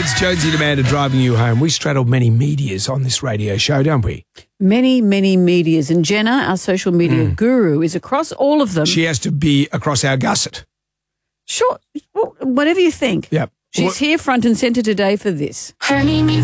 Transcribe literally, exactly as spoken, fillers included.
It's Jonesy and Amanda driving you home. We straddle many medias on this radio show, don't we? Many, many medias. And Jenna, our social media mm. guru, is across all of them. She has to be across our gusset. Sure. Well, whatever you think. Yep. She's what? here front and centre today for this. Her name is